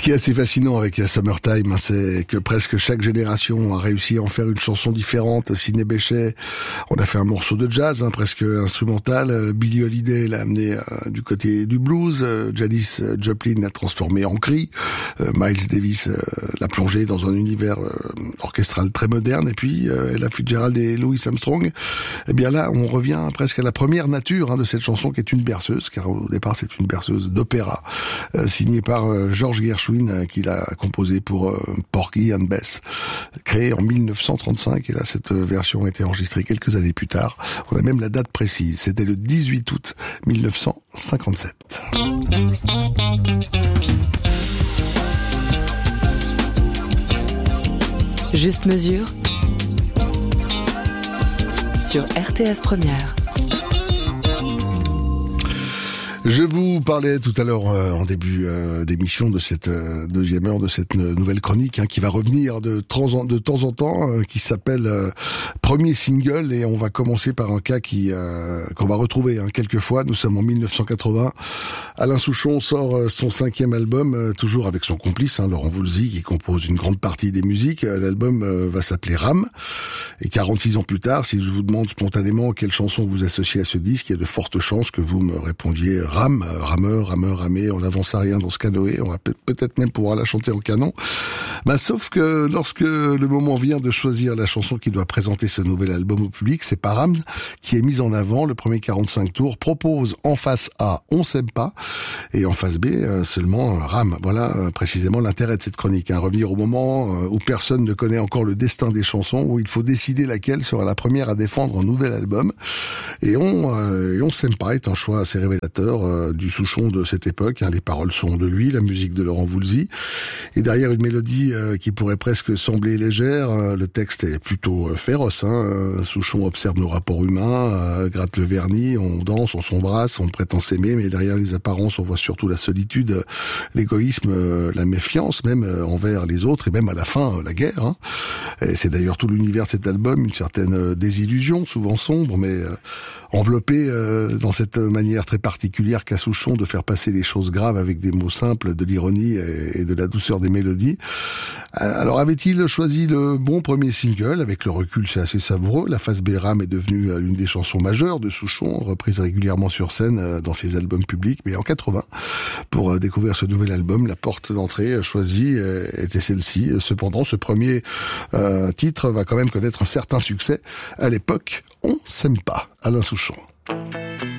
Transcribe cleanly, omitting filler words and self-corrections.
qui est assez fascinant avec Summertime, c'est que presque chaque génération a réussi à en faire une chanson différente. Sidney Bechet, on a fait un morceau de jazz, presque instrumental. Billie Holiday l'a amené du côté du blues. Janis Joplin l'a transformé en cri. Miles Davis l'a plongé dans un univers orchestral très moderne. Et puis Ella Fitzgerald et Louis Armstrong. Eh bien là, on revient presque à la première nature de cette chanson qui est une berceuse, car au départ c'est une berceuse d'opéra signée par George Gershwin, qui l'a composée pour Porgy and Bess, créée en 1935. Et là, cette version a été enregistrée quelques années plus tard. On a même la date précise. C'était le 18 août 1957. Juste mesure sur RTS Première. Je vous parlais tout à l'heure en début d'émission de cette deuxième heure de cette nouvelle chronique qui va revenir de temps en temps, qui s'appelle Premier Single, et on va commencer par un cas qu'on va retrouver quelques fois. Nous sommes en 1980. Alain Souchon sort son 5e album, toujours avec son complice Laurent Voulzy, qui compose une grande partie des musiques. L'album va s'appeler Ram, et 46 ans plus tard, si je vous demande spontanément quelle chanson vous associez à ce disque, il y a de fortes chances que vous me répondiez Ram, rameur, ramé, on n'avance à rien dans ce canoë, on va peut-être même pouvoir la chanter en canon. Sauf que lorsque le moment vient de choisir la chanson qui doit présenter ce nouvel album au public, c'est pas Ram qui est mise en avant. Le premier 45 tours propose en face A, On s'aime pas, et en face B, seulement Ram. Voilà précisément l'intérêt de cette chronique, revenir au moment où personne ne connaît encore le destin des chansons, où il faut décider laquelle sera la première à défendre un nouvel album. Et On s'aime pas est un choix assez révélateur du Souchon de cette époque. Les paroles sont de lui, la musique de Laurent Voulzy, et derrière une mélodie qui pourrait presque sembler légère, le texte est plutôt féroce. Souchon observe nos rapports humains, gratte le vernis, on danse, on s'embrasse, on prétend s'aimer, mais derrière les apparences, on voit surtout la solitude, l'égoïsme, la méfiance même envers les autres, et même à la fin, la guerre. Et c'est d'ailleurs tout l'univers de cet album, une certaine désillusion, souvent sombre, mais enveloppé dans cette manière très particulière qu'a Souchon de faire passer les choses graves avec des mots simples, de l'ironie et de la douceur des mélodies. Alors avait-il choisi le bon premier single? Avec le recul, c'est assez savoureux. La face B, Ram, est devenue l'une des chansons majeures de Souchon, reprise régulièrement sur scène dans ses albums publics. Mais en 80, pour découvrir ce nouvel album, la porte d'entrée choisie était celle-ci. Cependant, ce premier titre va quand même connaître un certain succès. À l'époque, On s'aime pas. Alain Souchon.